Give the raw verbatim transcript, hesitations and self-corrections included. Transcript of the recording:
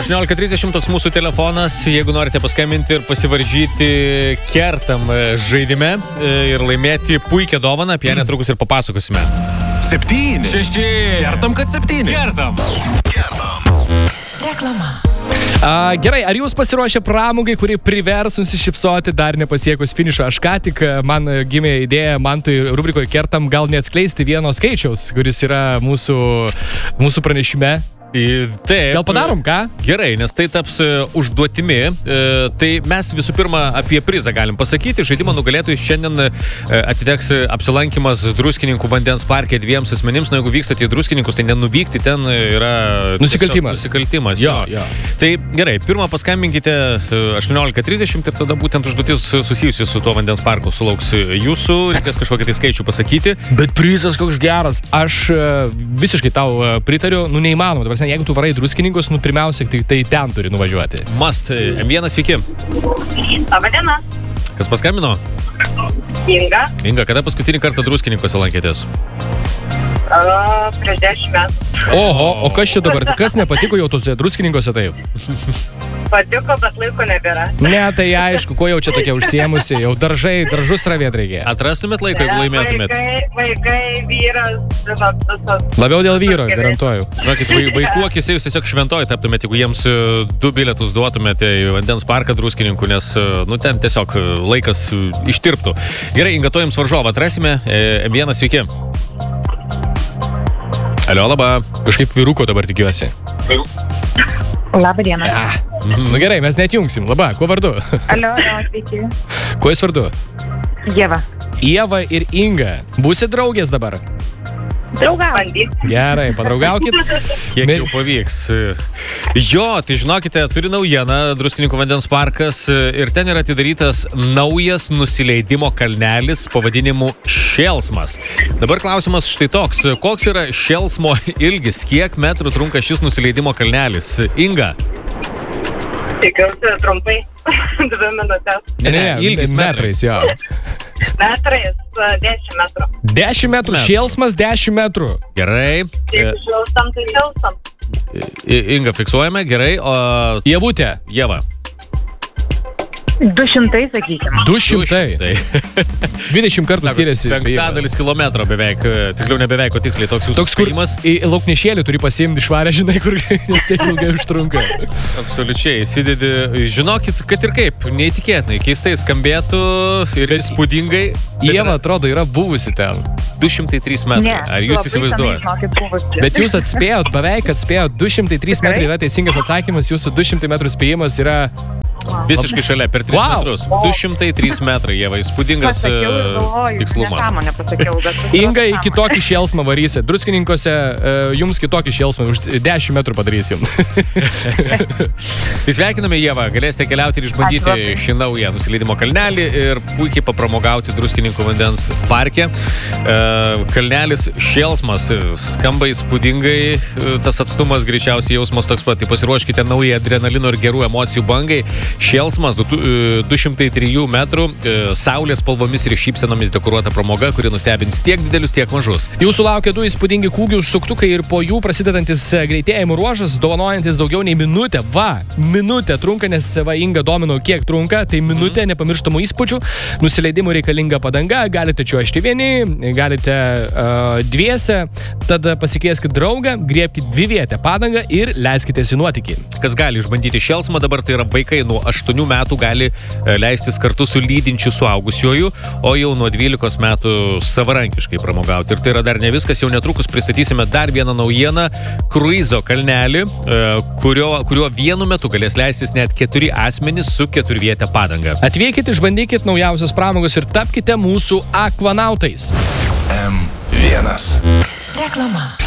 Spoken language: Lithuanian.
aštuoniolika trisdešimt toks mūsų telefonas, jeigu norite paskambinti ir pasivaržyti Kertam žaidime ir laimėti puikią dovaną, apie ją netrukus ir papasakosime. Septyni. Šeši. Kertam, kad septyni. Kertam. Kertam. Reklama. A, gerai, ar jūs pasiruošę pramogai, kuri privers nusišypsoti dar nepasiekus finišo? Aš ką tik, man gimė idėja, man tai rubrikoje Kertam gal neatskleisti vieno skaičiaus, kuris yra mūsų, mūsų pranešime. Taip. Gal padarom, ką? Gerai, nes tai taps uh, užduotimi. Uh, tai mes visų pirma apie prizą galim pasakyti. Žaidimo nugalėtojus šiandien uh, atiteks apsilankimas Druskininkų vandens parke dviems asmenims. Na, jeigu vykstate į Druskininkus, tai nenuvykti, ten yra nusikaltimas. Nusikaltimas. Jo, jo. Tai gerai, pirmą paskambinkite aštuoniolika trisdešimt ir tada būtent užduotis susijusi su tuo vandens parku sulauks jūsų. Reikės kažkokį tai skaičių pasakyti. Bet prizas koks geras. Aš uh, visiškai tau uh, pritariu. Nu, neįmanoma. Jeigu tu varai Druskininkus, nu pirmiausia, tai, tai ten turi nuvažiuoti. Must. em vienas, sveiki. Labą dieną. Kas paskambino? Inga. Inga, kada paskutinį kartą Druskininkuose lankėtės? Uh, prieš dešimt metų. Oho, o kas čia dabar? Kas nepatiko jau tuose Druskininkuose taip? Patiko, bet laiko nebėra. Ne, tai aišku, ko jau čia tokia užsiemusi, jau daržai, daržus ravėt reikia. Atrastumėt laiko, jeigu laimėtumėt? Vaikai, vaikai, vyras, žinot, visas. Labiau dėl vyro, garantuoju. Žinokit, vaikų akise jūs tiesiog šventoji taptumėt, jeigu jiems du bilietus duotumėte į vandens parką Druskininkų, nes, nu, ten tiesiog laikas ištirptų. Gerai, Inga, to jums varžovą atrasime. em vienas, sveiki. Alio, laba. Kažkaip vyruko dabar tikiuosi. Labą dieną. Ah, nu gerai, mes net jungsim. Laba, kuo vardu? Alio, sveiki. Kuo jūs vardu? Ieva. Ieva ir Inga. Būsit draugės dabar? Draugą. Bandyt. Gerai, padraugaukit. Kiek jau pavyks. Jo, tai žinokite, turi naujieną Druskininkų vandens parkas ir ten yra atidarytas naujas nusileidimo kalnelis pavadinimu Šėlsmas. Dabar klausimas štai toks. Koks yra Šėlsmo ilgis? Kiek metrų trunka šis nusileidimo kalnelis? Inga? Tikiuosi trumpai. Dvi minutės. Ne, ne, ilgis metrais. metrais, jo. Metrais, dešimt metrų. Dešimt metrų, Šėlsmas dešimt metrų. Gerai. Jeigu šilstam, tai šilstam. Inga, fiksuojame, gerai. O Ievutė. Ieva. Du šimtai, sakykime. Du šimtai. Dvidešimt kartų skiriasi. Penktadalis kilometro beveik. Tiksliau ne beveik, o tiksliai toks jūsų toks, kur spėjimas. Į lauknešėlį turi pasiimti švarę, žinai, kur nes tiek ilgai užtrunka. Absoliučiai, įsidedi. Žinokit, kad ir kaip, neįtikėtinai, keistai skambėtų ir įspūdingai. Ieva, atrodo, yra buvusi ten. du šimtai trys metrai. Ne, Ar jūs įsivaizduojate? Bet jūs atspėjot, beveik atspėjot, du šimtai trys metrai yra teisingas atsakymas, jūsų du šimtai metrų spėjimas yra... Visiškai šalia, per tris Wow. metrus. du šimtai trys metrai, Ieva, įspūdingas uh, tikslumas. Nesąmonę pasakiau, bet... Inga į kitokį šėlsmą varysi. Druskininkose uh, jums kitokį šėlsmą, už dešimt metrų padarysim. Tai sveikiname, Ieva, galėsite keliauti ir išbandyti Ačiū. šį naują nusileidimo kalnelį ir puikiai papramogauti Druskininkų vandens parke. Uh, kalnelis Šėlsmas skamba įspūdingai, uh, tas atstumas greičiausiai jausmas toks pat. Tai pasiruoškite naują adrenalino ir gerų emocijų bangai. Šėlsmas, du šimtai trijų metrų, saulės spalvomis ir šypsenomis dekoruota pramoga, kuri nustebins tiek didelius, tiek mažus. Jūsų laukia du įspūdingi kūgių suktukai ir po jų prasidedantis greitėjimų ruožas, dovanojantis daugiau nei minutę. Va, minutę trunka, nes va Inga domino, kiek trunka, tai minutė nepamirštamų įspūdžių. Nusileidimų reikalinga padanga, galite čiuožti vieni, galite uh, dviese, tada pasikvieskit draugą, griebkit dvivietę padangą ir leiskitės į nuotykį. Kas gali išbandyti Šėlsmą dabar, tai yra vaikai nuo aštuonių metų gali leistis kartu su lydinčiu suaugusiuoju, o jau nuo dvylikos metų savarankiškai pramogauti. Ir tai yra dar ne viskas, jau netrukus pristatysime dar vieną naujieną, kruizo kalnelį, kurio, kurio vienu metu galės leistis net keturi asmenys su keturviete padanga. Atvykit, išbandykit naujausios pramogos ir tapkite mūsų akvanautais. em vienas. Reklama.